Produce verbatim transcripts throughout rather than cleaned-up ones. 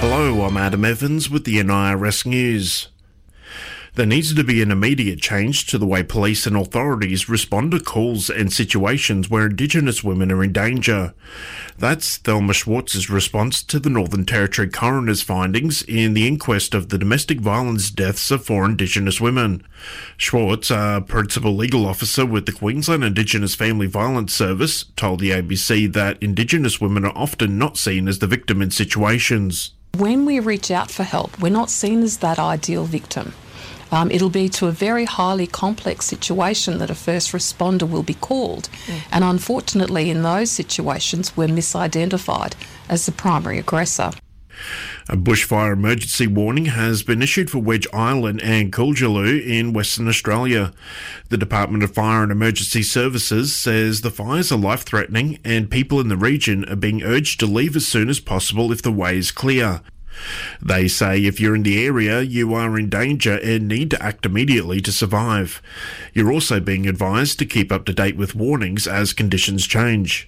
Hello, I'm Adam Evans with the N I R S News. There needs to be an immediate change to the way police and authorities respond to calls and situations where Indigenous women are in danger. That's Thelma Schwartz's response to the Northern Territory Coroner's findings in the inquest of the domestic violence deaths of four Indigenous women. Schwartz, a Principal Legal Officer with the Queensland Indigenous Family Violence Service, told the A B C that Indigenous women are often not seen as the victim in situations. When we reach out for help, we're not seen as that ideal victim. Um, it'll be to a very highly complex situation that a first responder will be called. Mm. And unfortunately, in those situations, we're misidentified as the primary aggressor. A bushfire emergency warning has been issued for Wedge Island and Coolgeloo in Western Australia. The Department of Fire and Emergency Services says the fires are life-threatening and people in the region are being urged to leave as soon as possible if the way is clear. They say if you're in the area, you are in danger and need to act immediately to survive. You're also being advised to keep up to date with warnings as conditions change.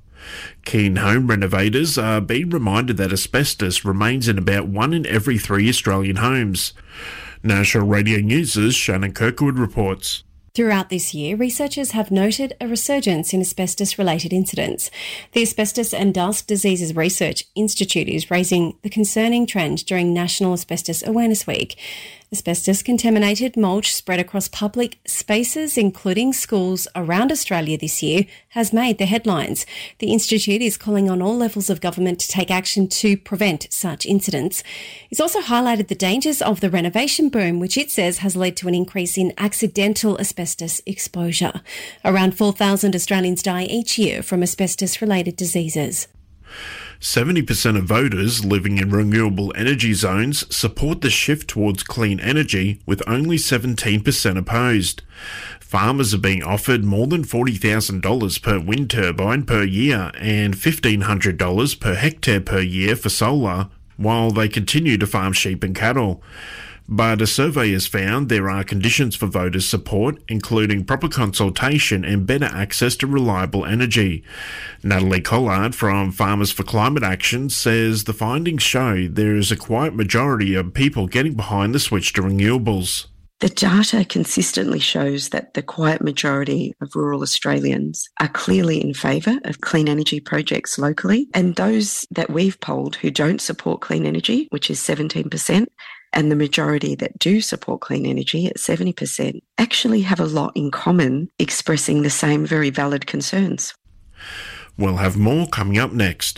Keen home renovators are being reminded that asbestos remains in about one in every three Australian homes. National Radio News' Shannon Kirkwood reports. Throughout this year, researchers have noted a resurgence in asbestos-related incidents. The Asbestos and Dust Diseases Research Institute is raising the concerning trend during National Asbestos Awareness Week. Asbestos-contaminated mulch spread across public spaces, including schools around Australia this year, has made the headlines. The Institute is calling on all levels of government to take action to prevent such incidents. It's also highlighted the dangers of the renovation boom, which it says has led to an increase in accidental asbestos exposure. Around four thousand Australians die each year from asbestos-related diseases. seventy percent of voters living in renewable energy zones support the shift towards clean energy, with only seventeen percent opposed. Farmers are being offered more than forty thousand dollars per wind turbine per year and fifteen hundred dollars per hectare per year for solar, while they continue to farm sheep and cattle. But a survey has found there are conditions for voters' support, including proper consultation and better access to reliable energy. Natalie Collard from Farmers for Climate Action says the findings show there is a quiet majority of people getting behind the switch to renewables. The data consistently shows that the quiet majority of rural Australians are clearly in favour of clean energy projects locally, and those that we've polled who don't support clean energy, which is seventeen percent, and the majority that do support clean energy at seventy percent, actually have a lot in common, expressing the same very valid concerns. We'll have more coming up next.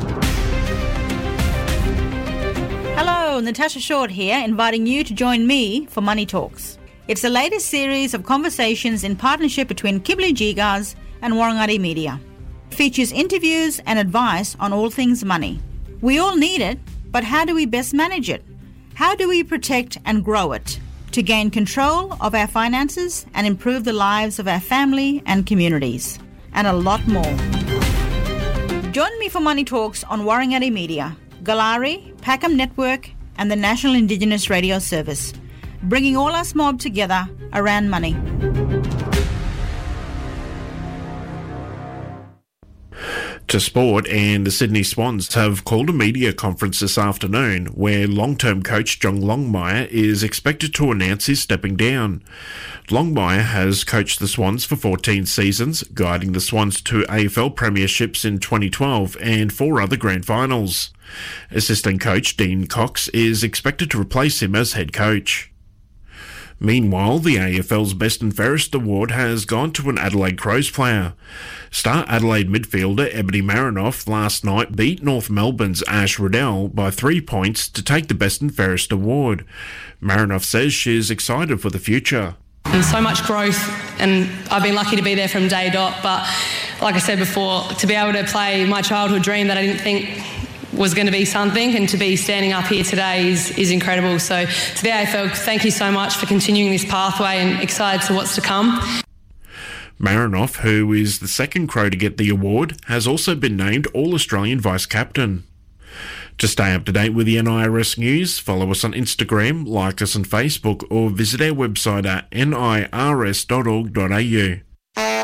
Hello, Natasha Short here, inviting you to join me for Money Talks. It's the latest series of conversations in partnership between Kibli Gigas and Warangati Media. It features interviews and advice on all things money. We all need it, but how do we best manage it? How do we protect and grow it to gain control of our finances and improve the lives of our family and communities? And a lot more. Join me for Money Talks on Warangati Media, Galari, Packham Network and the National Indigenous Radio Service, bringing all us mob together around money. To sport, and the Sydney Swans have called a media conference this afternoon where long-term coach John Longmire is expected to announce his stepping down. Longmire has coached the Swans for fourteen seasons, guiding the Swans to A F L premierships in twenty twelve and four other grand finals. Assistant coach Dean Cox is expected to replace him as head coach. Meanwhile, the A F L's Best and Fairest award has gone to an Adelaide Crows player. Star Adelaide midfielder Ebony Marinoff last night beat North Melbourne's Ash Riddell by three points to take the Best and Fairest award. Marinoff says she's excited for the future. And so much growth, and I've been lucky to be there from day dot, but like I said before, to be able to play my childhood dream that I didn't think was going to be something, and to be standing up here today is, is incredible. So to the A F L, thank you so much for continuing this pathway, and excited to what's to come. Marinoff, who is the second Crow to get the award, has also been named All-Australian Vice-Captain. To stay up to date with the N I R S news, follow us on Instagram, like us on Facebook, or visit our website at N I R S dot org dot A U.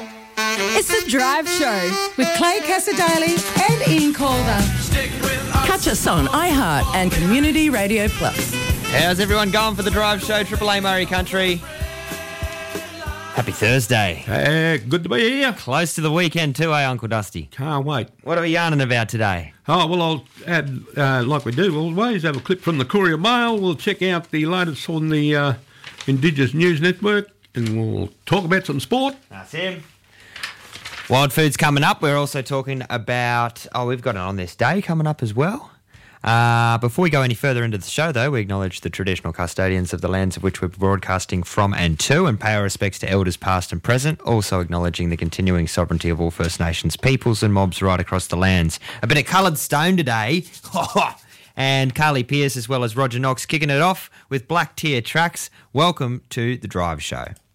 It's The Drive Show with Clay Cassadaly and Ian Calder. Catch us on iHeart and Community Radio Plus. How's everyone going for the Drive Show, Triple A Murray Country? Happy Thursday. Uh, good to be here. Close to the weekend too, eh, Uncle Dusty? Can't wait. What are we yarning about today? Oh, well, I'll add, uh, like we do always, have a clip from the Courier Mail. We'll check out the latest on the uh, Indigenous News Network, and we'll talk about some sport. That's him. Wild Food's coming up. We're also talking about, oh, we've got it on this day coming up as well. Uh, before we go any further into the show, though, we acknowledge the traditional custodians of the lands of which we're broadcasting from and to, and pay our respects to elders past and present, also acknowledging the continuing sovereignty of all First Nations peoples and mobs right across the lands. A bit of coloured stone today, and Carly Pearce as well as Roger Knox kicking it off with Black Tier Tracks. Welcome to the Drive Show.